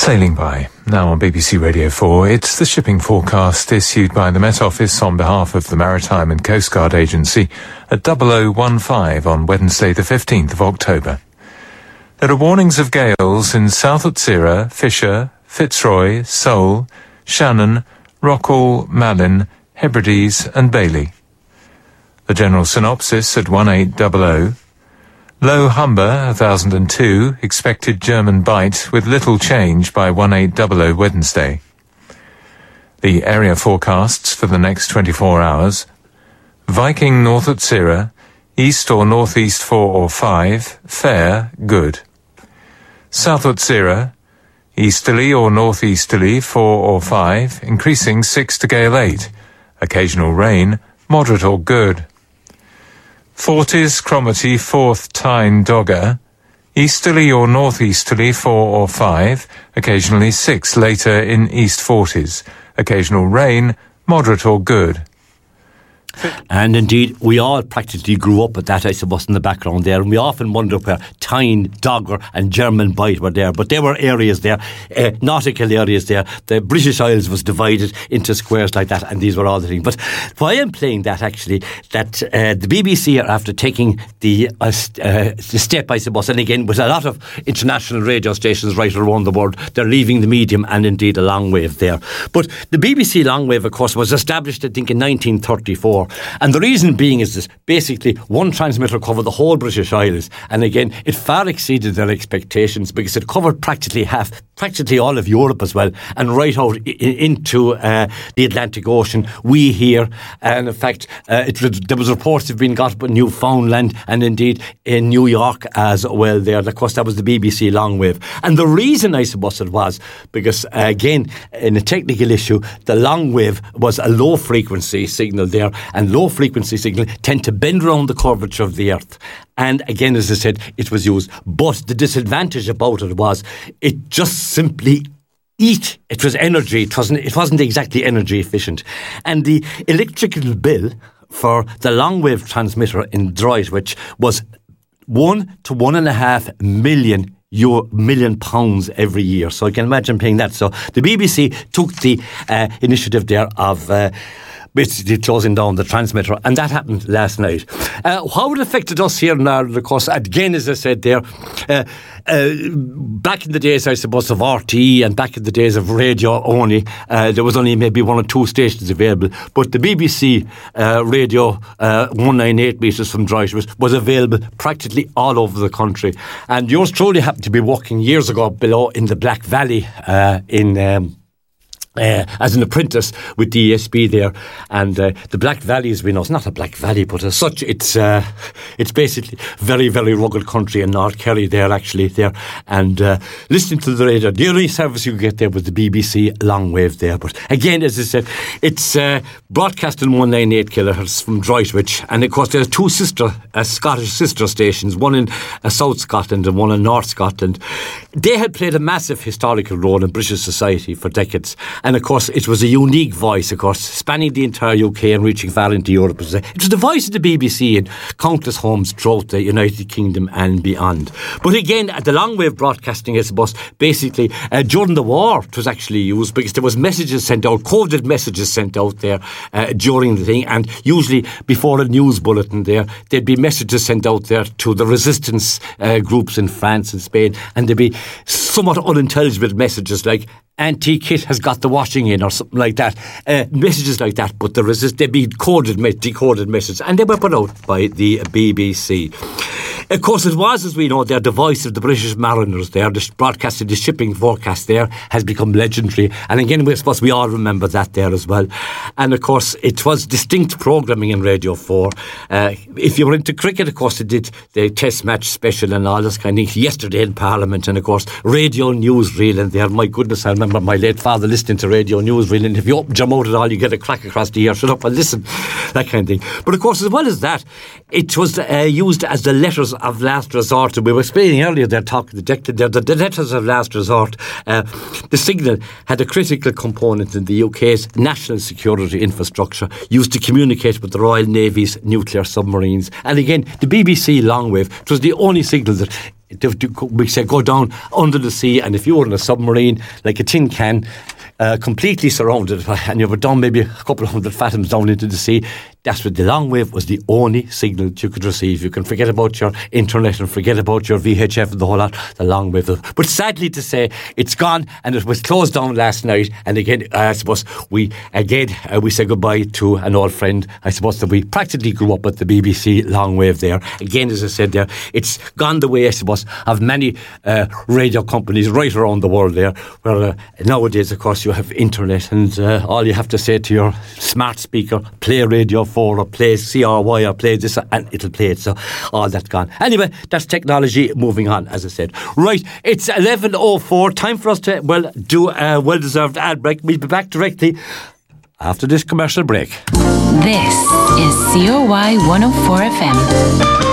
Sailing by. Now on BBC Radio 4, it's the shipping forecast issued by the Met Office on behalf of the Maritime and Coast Guard Agency at 0015 on Wednesday the 15th of October. There are warnings of gales in South Utsira, Fisher, Fitzroy, Seoul, Shannon, Rockall, Malin, Hebrides and Bailey. The general synopsis at 1800. Low Humber, 1002, expected German bite with little change by 1800 Wednesday. The area forecasts for the next 24 hours. Viking North Utsira, east or northeast 4 or 5, fair, good. South Utsira, easterly or northeasterly 4 or 5, increasing 6 to gale 8. Occasional rain, moderate or good. Forties, Cromarty, 4th Tyne, Dogger, easterly or northeasterly 4 or 5, occasionally 6 later in East Forties. Occasional rain, moderate or good. And indeed, we all practically grew up with that, I suppose, in the background there. And we often wonder where Tyne, Dogger and German Bight were there. But there were areas there, nautical areas there. The British Isles was divided into squares like that, and these were all the things. But why I'm playing that, actually, that the BBC are after taking the step, I suppose, and again, with a lot of international radio stations right around the world, they're leaving the medium and indeed a long wave there. But the BBC long wave, of course, was established, I think, in 1934. And the reason being is this: basically one transmitter covered the whole British Isles, and again it far exceeded their expectations because it covered practically all of Europe as well, and right out into the Atlantic Ocean. We here, and in fact there was reports of being got up in Newfoundland and indeed in New York as well there. Of course that was the BBC long wave, and the reason I suppose it was because again in a technical issue, the long wave was a low frequency signal there, and low frequency signal tend to bend around the curvature of the earth. And again, as I said, it was used. But the disadvantage about it was it just simply it was energy. It wasn't exactly energy efficient. And the electrical bill for the long wave transmitter in Droitwich was £1 to £1.5 million pounds every year. So I can imagine paying that. So the BBC took the initiative there of basically closing down the transmitter, and that happened last night. How it affected us here in Ireland, of course, again, as I said there, back in the days, I suppose, of RTE and back in the days of radio only, there was only maybe 1 or 2 stations available, but the BBC radio 198 metres from Droitwich was available practically all over the country. And yours truly happened to be working years ago below in the Black Valley as an apprentice with the ESB there, and the Black Valley, as we know, it's not a Black Valley, but as such, it's basically very, very rugged country in North Kerry there, actually, there, and listening to the radio, the only service you get there was the BBC long wave there. But again, as I said, it's broadcasting 198 kilohertz from Droitwich, and of course there are 2 Scottish sister stations, one in South Scotland and one in North Scotland. They had played a massive historical role in British society for decades. And of course, it was a unique voice, of course, spanning the entire UK and reaching far into Europe. It was the voice of the BBC in countless homes throughout the United Kingdom and beyond. But again, the long wave broadcasting, I suppose, basically during the war, it was actually used because there was messages sent out, coded messages sent out there during the thing, and usually before a news bulletin there, there'd be messages sent out there to the resistance groups in France and Spain, and there'd be somewhat unintelligible messages like Auntie Kit has got the washing in or something like that. Messages like that, but they'd be decoded messages, and they were put out by the BBC. Of course, it was, as we know, the voice of the British mariners there, the broadcasting, the shipping forecast there has become legendary. And again, I suppose we all remember that there as well. And of course, it was distinct programming in Radio 4. If you were into cricket, of course, it did the Test match special and all this kind of thing yesterday in Parliament. And of course, Radio Newsreel. And there, my goodness, I remember my late father listening to Radio Newsreel. And if you open your mouth at all, you get a crack across the ear. Shut up and listen. That kind of thing. But of course, as well as that, it was used as the letters of last resort. And we were explaining earlier there, talking the letters of last resort. The signal had a critical component in the UK's national security infrastructure, used to communicate with the Royal Navy's nuclear submarines. And again, the BBC long wave, it was the only signal that we say go down under the sea, and if you were in a submarine, like a tin can, completely surrounded, and you were down maybe a couple of 100 fathoms down into the sea, that's what the long wave was, the only signal that you could receive. You can forget about your internet and forget about your VHF and the whole lot, the long wave. But sadly to say, it's gone, and it was closed down last night. And again, I suppose we say goodbye to an old friend. I suppose that we practically grew up with the BBC long wave there. Again, as I said there, it's gone the way, I suppose, of many radio companies right around the world there, where nowadays, of course, you have internet, and all you have to say to your smart speaker, play Radio 4 or play CRY or play this, and it'll play it. So all that's gone. Anyway, that's technology. Moving on, as I said. Right, it's 11:04. Time for us to do a well-deserved ad break. We'll be back directly after this commercial break. This is COY 104 FM.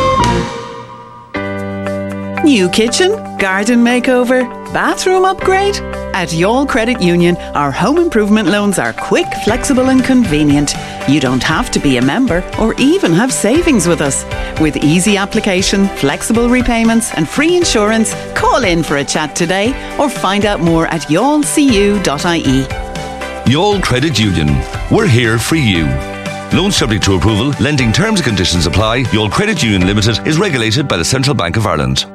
New kitchen, garden makeover, bathroom upgrade? At Youal Credit Union, our home improvement loans are quick, flexible and convenient. You don't have to be a member or even have savings with us. With easy application, flexible repayments and free insurance, call in for a chat today or find out more at youlcu.ie. Youal Credit Union. We're here for you. Loans subject to approval, lending terms and conditions apply. Youal Credit Union Limited is regulated by the Central Bank of Ireland.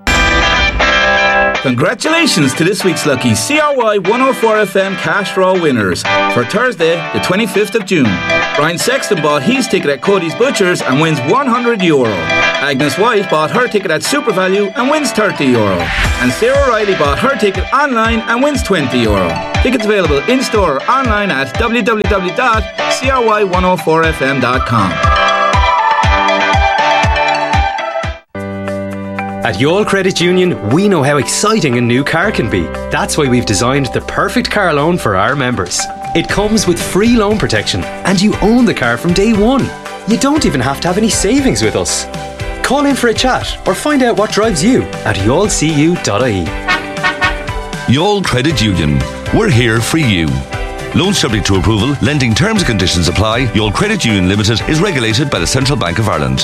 Congratulations to this week's lucky CRY 104 FM cash draw winners for Thursday the 25th of June. Brian Sexton bought his ticket at Cody's Butchers and wins €100. Agnes White bought her ticket at SuperValue and wins €30. And Sarah Riley bought her ticket online and wins €20. Tickets available in-store or online at www.cry104fm.com. At Youal Credit Union, we know how exciting a new car can be. That's why we've designed the perfect car loan for our members. It comes with free loan protection and you own the car from day one. You don't even have to have any savings with us. Call in for a chat or find out what drives you at youlcu.ie. Youal Credit Union. We're here for you. Loans subject to approval, lending terms and conditions apply. Youal Credit Union Limited is regulated by the Central Bank of Ireland.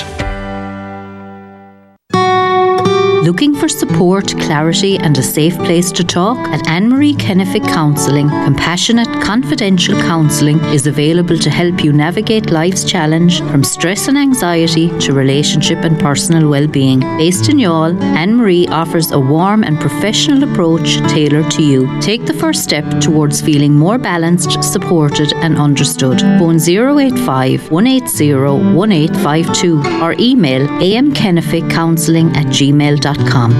Looking for support, clarity and a safe place to talk? At Anne-Marie Kennefic Counselling, compassionate, confidential counselling is available to help you navigate life's challenge from stress and anxiety to relationship and personal well-being. Based in Youal, Anne-Marie offers a warm and professional approach tailored to you. Take the first step towards feeling more balanced, supported and understood. Phone 085 180 1852 or email amkenneficcounselling@gmail.com.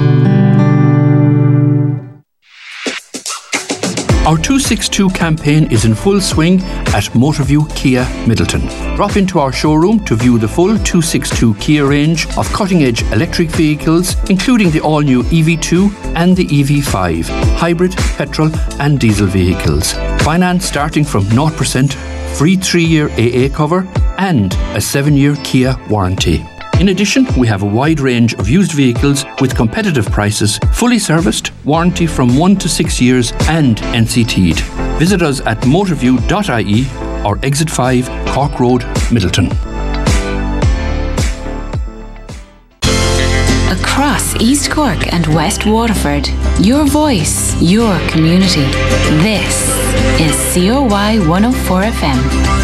Our 262 campaign is in full swing at Motorview Kia Middleton. Drop into our showroom to view the full 262 Kia range of cutting-edge electric vehicles, including the all-new EV2 and the EV5, hybrid, petrol and diesel vehicles. Finance starting from 0%, free 3-year AA cover and a 7-year Kia warranty. In addition, we have a wide range of used vehicles with competitive prices, fully serviced, warranty from 1 to 6 years and NCT'd. Visit us at motorview.ie or Exit 5, Cork Road, Middleton. Across East Cork and West Waterford, your voice, your community. This is COY 104 FM.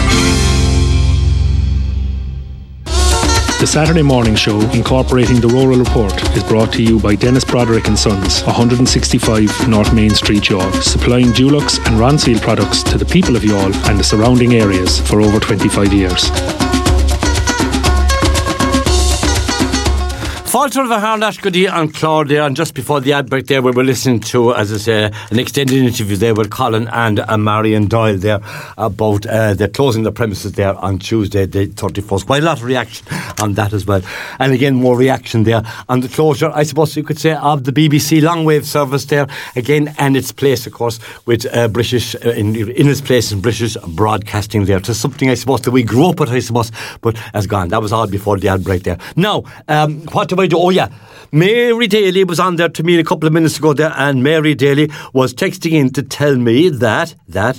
The Saturday morning show, incorporating the Rural Report, is brought to you by Dennis Broderick & Sons, 165 North Main Street, Youal, supplying Dulux and Ronseal products to the people of Youal and the surrounding areas for over 25 years. Falter of a Harnash Goody and Claude there, and just before the ad break there, we were listening to, as I say, an extended interview there with Colin and Marion Doyle there about they're closing the premises there on Tuesday, the 31st. Quite a lot of reaction on that as well. And again, more reaction there on the closure, I suppose you could say, of the BBC longwave service there again, and its place, of course, with British, in its place in British broadcasting there. To something, I suppose, that we grew up with, I suppose, but has gone. That was all before the ad break there. Now, what do by the... Oh, yeah. Mary Daly was on there to me a couple of minutes ago there, and Mary Daly was texting in to tell me that,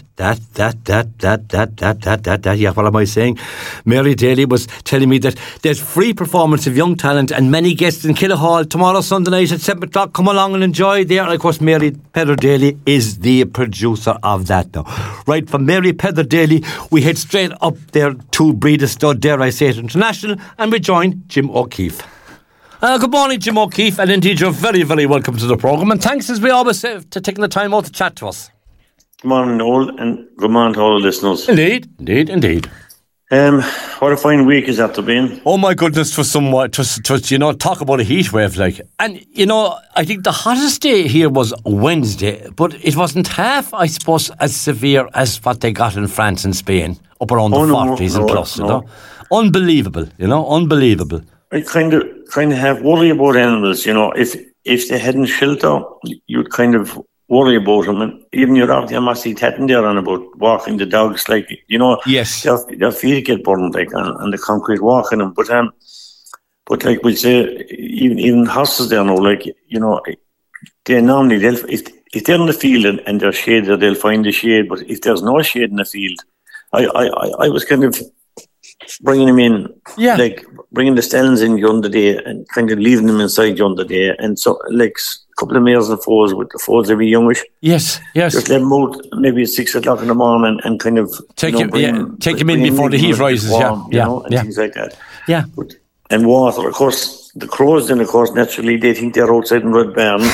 what am I saying? Mary Daly was telling me that there's free performance of young talent and many guests in Killahall tomorrow, Sunday night at 7 o'clock. Come along and enjoy there. And of course, Mary Peather Daly is the producer of that now. Right, from Mary Peather Daly, we head straight up there to Breeda Stud, dare I say it, International, and we join Jim O'Keefe. Good morning, Jim O'Keefe, and indeed you're very, very welcome to the programme, and thanks, as we always say, for taking the time out to chat to us. Good morning, Noel, and good morning to all the listeners. Indeed. What a fine week has after been. Oh my goodness, for somewhat, just talk about a heat wave, like. And, I think the hottest day here was Wednesday, but it wasn't half, I suppose, as severe as what they got in France and Spain, up around the 40s and plus, you know. Unbelievable, unbelievable. I kind of have worry about animals, if they hadn't shelter, you'd kind of worry about them. And even you're out there, must be tatting there on about walking the dogs, like, yes, their feet get burned, like, on the concrete walking them. But like we say, even horses there now, like, they normally, if they're in the field and they're shaded, they'll find the shade. But if there's no shade in the field, I was kind of bringing them in, like bringing the stallions in during the day and kind of leaving them inside during the day, and so like a couple of mares and foals with the foals every youngish. Yes. Just let them out maybe at 6 o'clock in the morning and kind of take him in before the heat rises, warm, and things like that. Yeah. And water, of course. The crows, then, of course, naturally they think they're outside in Red Barn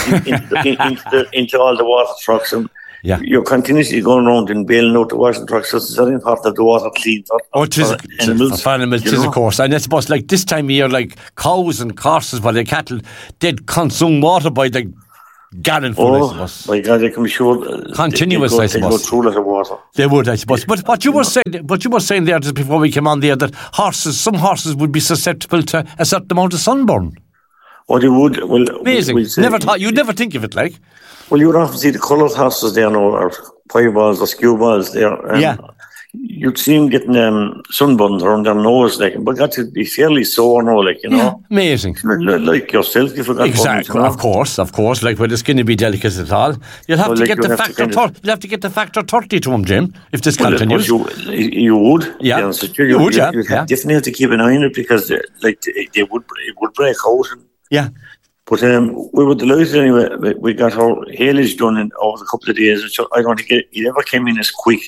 into all the water trucks, and you're continuously going around and bailing out the washing trucks. So it's very important that the water clean for animals. For animals, of course. And I suppose, like this time of year, like cows and horses, the cattle, they'd consume water by the gallon full, I suppose. My God, they can be sure. Continuous, I suppose. They go through a lot of water. They would, I suppose. But what you were saying there just before we came on there, that some horses would be susceptible to a certain amount of sunburn. Oh, they would. Well, amazing. You'd never think of it, like. Well, you would often see the coloured horses there now, or pie balls or skew balls there. You'd see them getting sunburns around their nose, like, but got to be fairly sore now, like, Yeah, amazing. Like yourself, you forgot. Exactly, of course. Like, with the skin to be delicate at all. You'll have to get the factor. You'll have to get the factor 30 to them, Jim, if this continues. You would. Yeah. You would. You definitely have to keep an eye on it, because it would break out. Yeah. But we were delighted anyway. We got our haylage done in over a couple of days. So I don't think it ever came in as quick.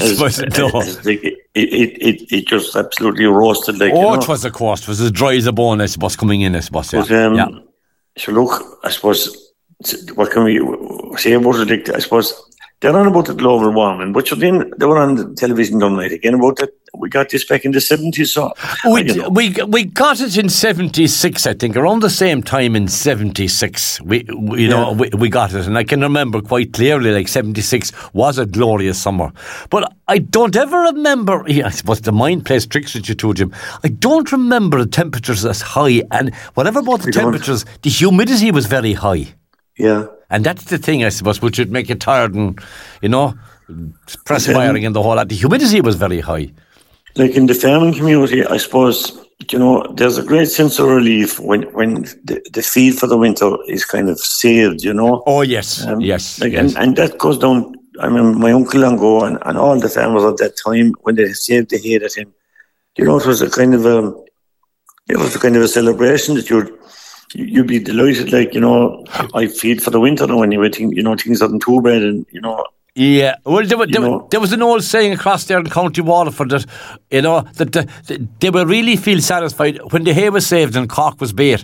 It just absolutely roasted. Like, it was a course. It was as dry as a bone, I suppose, coming in, I suppose. Yeah. But, so look, I suppose, what can we say about it? Like, I suppose they're on about the global warming, but then they were on the television the night again about that. We got this back in the 70s, so we got it in 76, I think, around the same time in 76. We got it, and I can remember quite clearly, like 76 was a glorious summer. But I don't ever remember. I suppose the mind plays tricks with you too, Jim. I don't remember the temperatures as high, and whatever about the temperatures, the humidity was very high. Yeah. And that's the thing, I suppose, which would make you tired and, perspiring and the whole lot. The humidity was very high. Like in the farming community, I suppose, there's a great sense of relief when the feed for the winter is kind of saved, Oh, yes, yes. And that goes down. I remember my uncle Longo and all the farmers at that time, when they saved the hay at him, it was a kind of a celebration that you'd be delighted, like, I feed for the winter now anyway, things aren't too bad, and, Yeah, well, there was an old saying across there in County Waterford that, that they will really feel satisfied when the hay was saved and Cork was bait.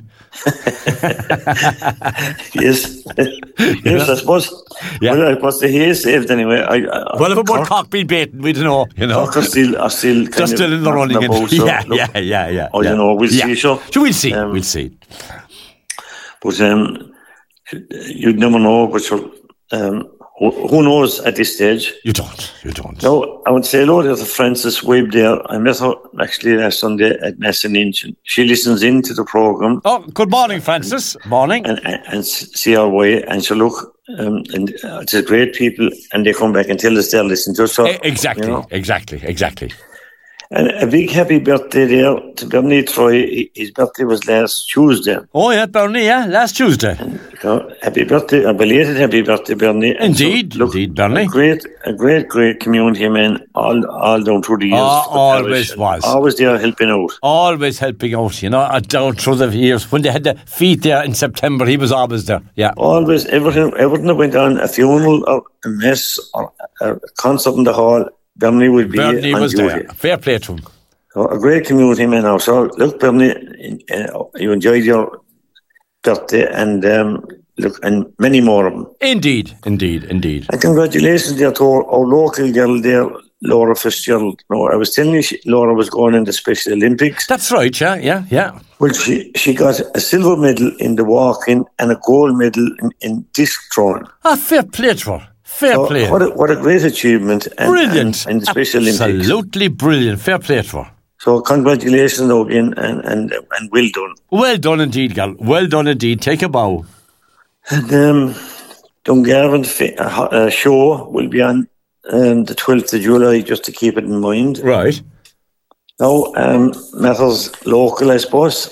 Yes, I suppose. Yeah. Well, I suppose the hay is saved anyway. Well, if about Cork being baited, we don't know. Cork are still they're still in the running. Yeah. We'll see. Sure, we'll see. We'll see. But you'd never know. But who knows at this stage? You don't. No, I would say hello to Frances Webb there. I met her actually last Sunday at Massaninch. She listens into the programme. Oh, good morning, Frances. Morning. And see our way. And so look, and it's great people, and they come back and tell us they're listening to us. So, exactly. And a big happy birthday there to Bernie Troy. His birthday was last Tuesday. Oh, yeah, Bernie, yeah, last Tuesday. Happy birthday, a belated happy birthday, Bernie. Indeed, so, look, indeed, Bernie. A great community man all down through the years. Always was. Always there helping out. Always helping out, down through the years. When they had the feet there in September, he was always there, yeah. Always, everything that went on, a funeral or a mess or a concert in the hall, Bernie would be Bernie on was duty. there. Fair play to him. So a great community man now. So look, Bernie, you enjoyed your birthday and look, and many more of them. Indeed. And congratulations there to our local girl there, Laura Fitzgerald. No, I was telling you, Laura was going in the Special Olympics. That's right, yeah. Well, she got a silver medal in the walking and a gold medal in disc throwing. Fair play to her. Fair play. What a great achievement. Brilliant. And the Special Olympics. Absolutely brilliant. Fair play to her. So congratulations again and well done. Well done indeed, girl. Well done indeed. Take a bow. And Dungarvan show will be on the 12th of July, just to keep it in mind. Right. Now, matters local, I suppose.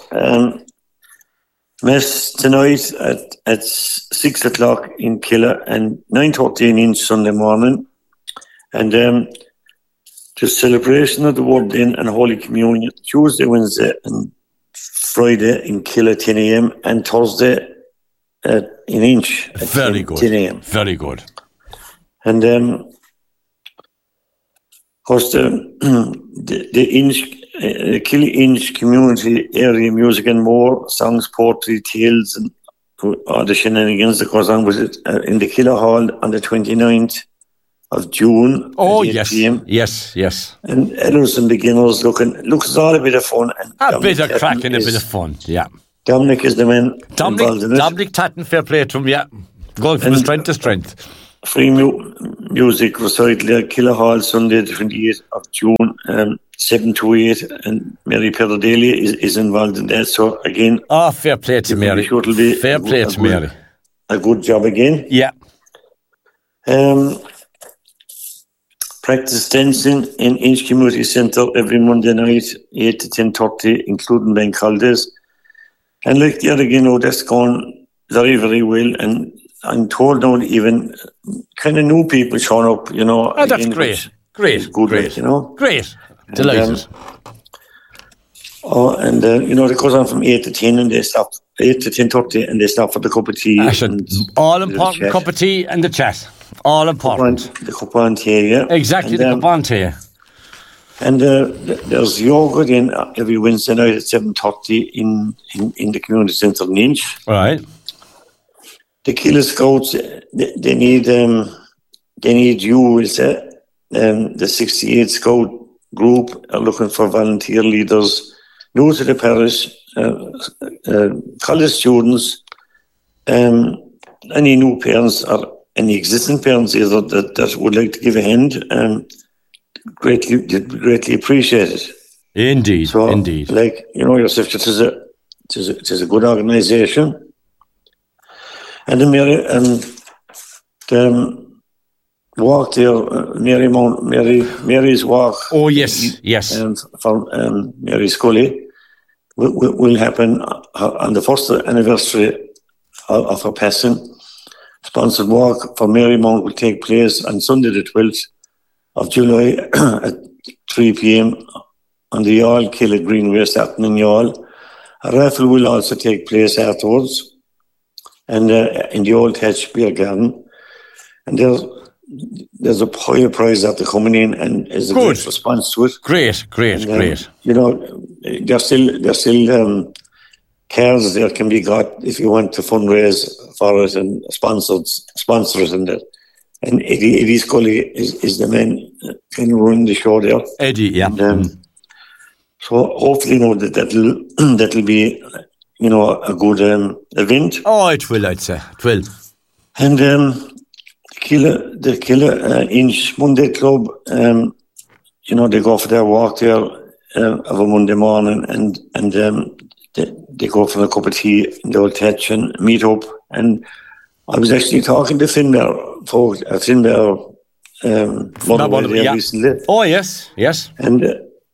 Mess tonight at 6 o'clock in Killa and 9:30 in Inch Sunday morning. And just celebration of the Word In and Holy Communion Tuesday, Wednesday and Friday in Killa 10 a.m. and Thursday in Inch at Very good. 10 a.m. Very good. And of course the Inch Killa Inch community area music and more songs, poetry, tales and all the shenanigans that goes on with it in the Killa Hall on the 29th of June. Oh, at 8 p.m. Yes. And elders and beginners looks all a bit of fun. And a bit of crack and a bit of fun, yeah. Dominic is the man involved in it. Dominic Tatton, fair play to him, yeah. Going from strength to strength. Free music recital at Killa Hall Sunday the 28th of June, 7 to 8, and Mary Perdalia is involved in that. So again, fair play to Mary. Fair play to Mary. A good job again. Yeah. Practice dancing in Inch Community Centre every Monday night, 8 to 10:30, including bank holidays. And like the other, that's going very, very well. And I'm told now even kind of new people showing up, Oh, that's great. Great. Good, great. Great. Delighted. It goes on from 8 to 10 and they stop, 8 to 10:30 and they stop for the cup of tea. All important cup of tea and the chat. All important. The cup of tea, yeah. Exactly, the cup of tea. And there's yoga again every Wednesday night at 7:30 in the community centre in Inch. Right. The Killa Scouts, they need you, we'll say. The 68 Scout group are looking for volunteer leaders new to the parish, college students, any new parents or any existing parents either that would like to give a hand. Greatly appreciated. Indeed, so, indeed. Like, yourself, it is a good organisation. And the walk there, Mary's walk. Oh, yes. From Mary Scully will happen on the first anniversary of her passing. Sponsored walk for Mary Mount will take place on Sunday the 12th of July at 3 p.m. on the Youghal Killa Greenway, starting in Youghal. A raffle will also take place afterwards and in the Old Thatch Beer Garden. And there's a higher prize after coming in and is a great response to it. Great. There's still cards there can be got if you want to fundraise for it and sponsor it and that. And Eddie Scully is the man kind of running the show there. Eddie, yeah. And, so hopefully, that'll be, a good event. Oh, it will, I'd say. It will. And the Killa Inch Monday Club, they go for their walk there of a Monday morning and they go for a cup of tea in the Old Thatch and meet up. And I was actually talking to Finbar Monday recently. Oh, yes. And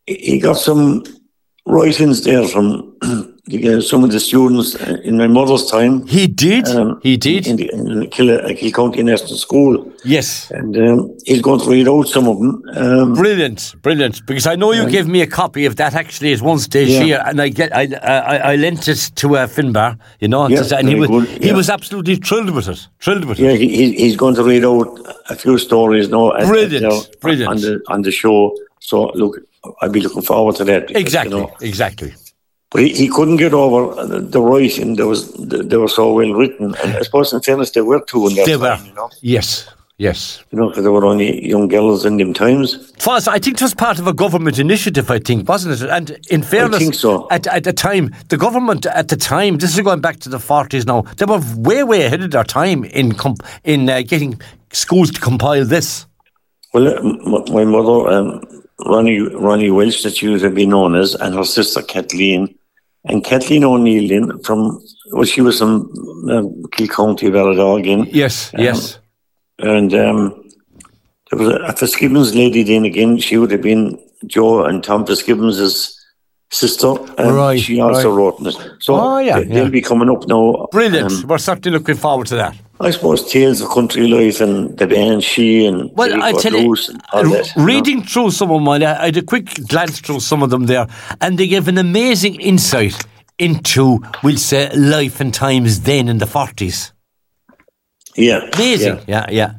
he got some writings there from some of the students in my mother's time. He did. He did. In the Kilcounty National School. Yes. And he's going to read out some of them. Brilliant. Because I know you gave me a copy of that actually at one stage here, and I lent it to Finbar, and he was absolutely thrilled with it. Yeah, he's going to read out a few stories now. Brilliant. On the show. So look, I'd be looking forward to that. Because, exactly. But he couldn't get over the writing. They were so well written. And I suppose, in fairness, there were two in that time, Yes. Because there were only young girls in them times. I think it was part of a government initiative, wasn't it? And in fairness, I think so. At the time, the government at the time, this is going back to the 40s now, they were way ahead of their time in getting schools to compile this. Well, my mother, Ronnie Welsh, that she would have been known as, and her sister Kathleen. And Kathleen O'Neill, she was from Kilcounty, Balladog. Yes. And there was a Fitzgibbons lady then again. She would have been Joe and Tom Fitzgibbons' sister. And she also wrote in it. So they'll be coming up now. Brilliant. We're certainly looking forward to that. I suppose Tales of Country Life and the Banshee and I tell you, reading through some of mine, I had a quick glance through some of them there, and they give an amazing insight into, we'll say, life and times then in the 40s. Yeah. Amazing. Yeah.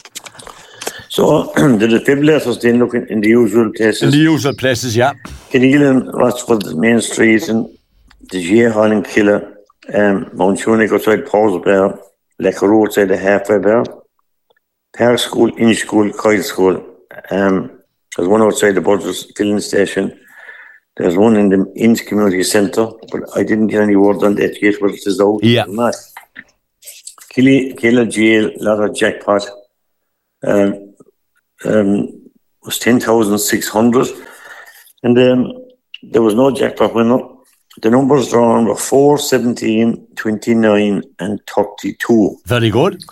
So the defibrillators then looking in the usual places. Yeah. Keneal, Rochford, Main Street, and the J Hall in Killa, Mount Tunic outside Paul's Bar, Lecker Roadside, the Halfway Bar, Park School, Inch School, Kyle School. There's one outside the Budgers filling station. There's one in the Inch Community Centre, but I didn't get any word on that yet, whether it is out or not. Killa Jail, lot of jackpot. Was 10,600. And there was no jackpot winner. The numbers drawn were 4, 17, 29 and 32. Very good.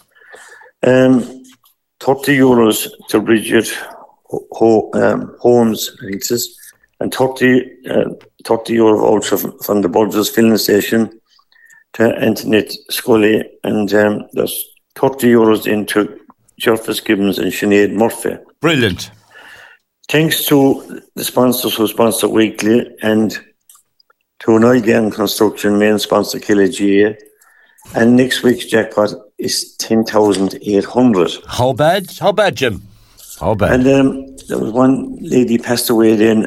€30 to Bridget Holmes, I think it says, and €30 voucher from the Budgers filling station to Antoinette Scully, and there's €30 into Geoff Fitzgibbons and Sinead Murphy. Brilliant. Thanks to the sponsors who sponsor weekly, and to Niall Gann Construction, main sponsor Killa GA. And next week's jackpot is 10,800. How bad, Jim? How bad? And there was one lady passed away then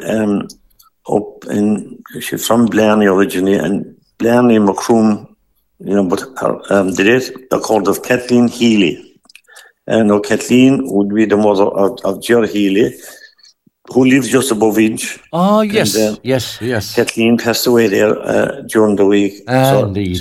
she's from Blarney originally, and Blarney Macroom, but the date accorded of Kathleen Healy. And Kathleen would be the mother of Ger Healy, who lives just above Inch. Oh, yes, and, yes. Kathleen passed away there during the week. Indeed.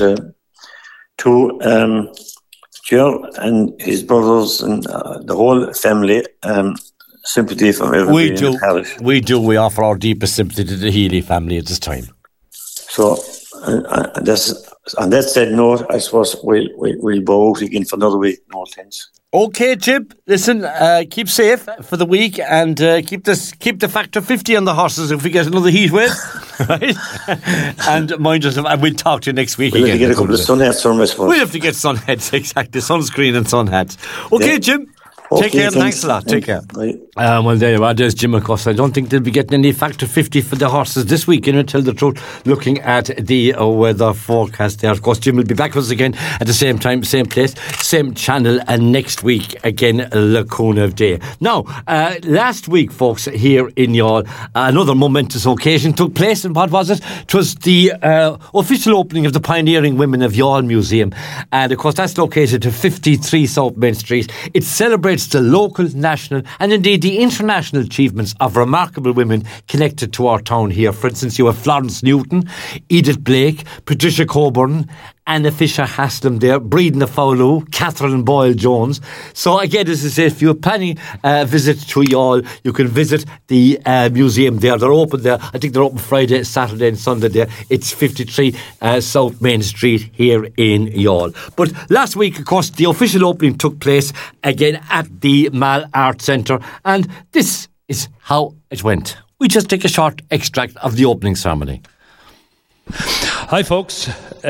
To Ger and his brothers and the whole family, sympathy from everybody in the parish. We do. We offer our deepest sympathy to the Healy family at this time. So, on that said note, I suppose we'll bow out again for another week. No thanks. Okay, Jim. Listen, keep safe for the week, and keep the factor 50 on the horses if we get another heat wave, right? And mind yourself, and we'll talk to you next week. We'll have to get a couple of sun hats from us. We'll have to get sun hats, exactly, sunscreen and sun hats. Okay, Jim. Take care. Thanks a lot. Take care. Well, there you are. There's Jim Acosta. I don't think they'll be getting any factor 50 for the horses this week, tell the truth, looking at the weather forecast there. Of course, Jim will be back with us again at the same time, same place, same channel, and next week, again, Lacuna Day. Now, last week, folks, here in Youghal, another momentous occasion took place, and what was it? It was the official opening of the Pioneering Women of Youghal Museum. And, of course, that's located to 53 South Main Street. It celebrates the local, national and indeed the international achievements of remarkable women connected to our town here. For instance, you have Florence Newton, Edith Blake, Patricia Coburn, Anna Fisher Haslam there, Breedna Fowlou, Catherine Boyle-Jones. So again, as I say, if you're planning a visit to Youghal, you can visit the museum there. They're open there. I think they're open Friday, Saturday and Sunday there. It's 53 South Main Street here in Youghal. But last week, of course, the official opening took place again at the Mal Art Centre, and this is how it went. we just take a short extract of the opening ceremony. Hi folks,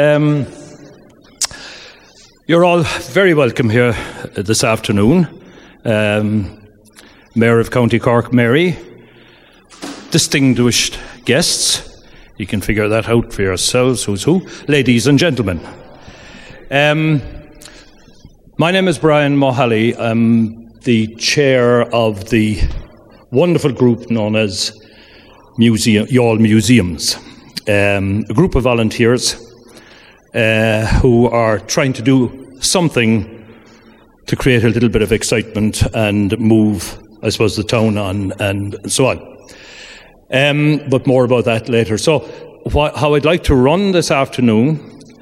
you're all very welcome here this afternoon. Mayor of County Cork, Mary, distinguished guests, you can figure that out for yourselves, who's who, ladies and gentlemen. My name is Brian Mohaley. I'm the chair of the wonderful group known as Youghal Museums, a group of volunteers who are trying to do something to create a little bit of excitement and move, I suppose, the town on and so on. But more about that later. So how I'd like to run this afternoon,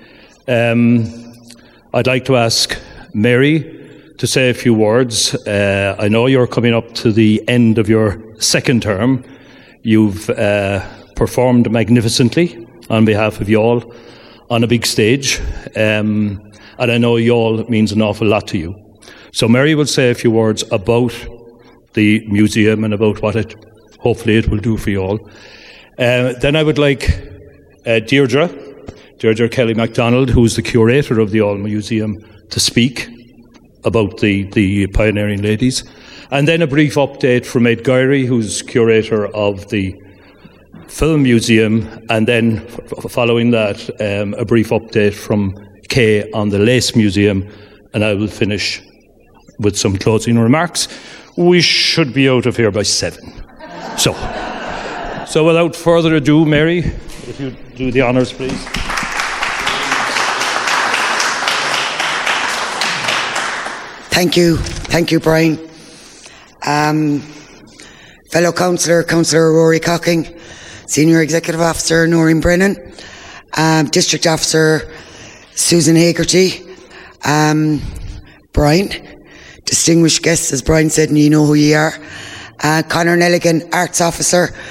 I'd like to ask Mary to say a few words. I know you're coming up to the end of your second term. You've performed magnificently on behalf of Youghal on a big stage, and I know Youghal means an awful lot to you. So Mary will say a few words about the museum and about what hopefully it will do for you all. Then I would like Deirdre Kelly MacDonald, who's the curator of the Youghal Museum, to speak about the pioneering ladies. And then a brief update from Ed Gowrie, who's curator of the Film Museum, and then following that, a brief update from Kay on the Lace Museum, and I will finish with some closing remarks. We should be out of here by 7. So without further ado, Mary, if you do the honours, please. Thank you, Brian. Fellow Councillor Rory Cocking, Senior Executive Officer Noreen Brennan, District Officer Susan Hagerty, Brian, distinguished guests, as Brian said, and you know who you are, Conor Nelligan, Arts Officer,